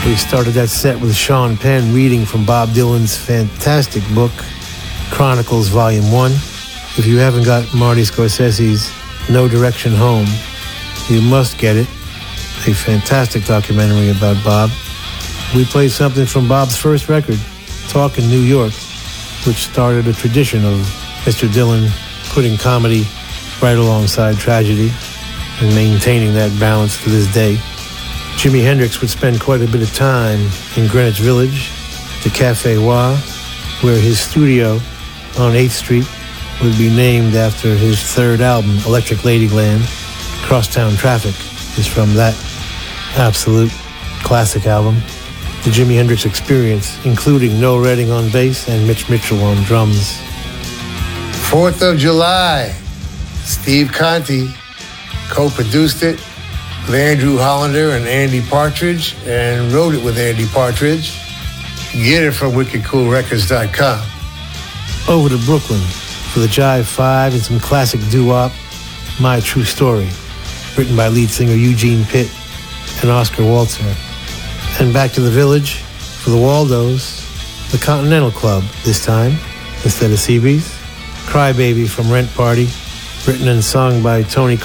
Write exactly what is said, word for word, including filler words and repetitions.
We started that set with Sean Penn reading from Bob Dylan's fantastic book, Chronicles Volume one. If you haven't got Marty Scorsese's No Direction Home, you must get it. A fantastic documentary about Bob. We played something from Bob's first record, Talk in New York, which started a tradition of Mister Dylan putting comedy right alongside tragedy and maintaining that balance to this day. Jimi Hendrix would spend quite a bit of time in Greenwich Village, the Café Wa, where his studio on eighth Street would be named after his third album, Electric Ladyland. Crosstown Traffic is from that absolute classic album. The Jimi Hendrix Experience, including Noel Redding on bass and Mitch Mitchell on drums. fourth of July, Steve Conte co-produced it with Andrew Hollander and Andy Partridge, and wrote it with Andy Partridge. Get it from wicked cool records dot com. Over to Brooklyn for the Jive Five and some classic doo-wop, My True Story, written by lead singer Eugene Pitt and Oscar Waltzer. And back to the Village for the Waldos, the Continental Club this time, instead of Seabees. Crybaby from Rent Party, written and sung by Tony